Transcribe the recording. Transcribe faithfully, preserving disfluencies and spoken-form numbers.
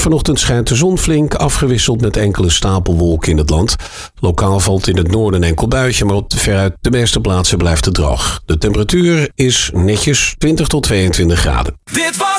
Vanochtend schijnt de zon flink, afgewisseld met enkele stapelwolken in het land. Lokaal valt in het noorden een enkel buitje, maar op de veruit de meeste plaatsen blijft het droog. De temperatuur is netjes twintig tot tweeëntwintig graden. Dit was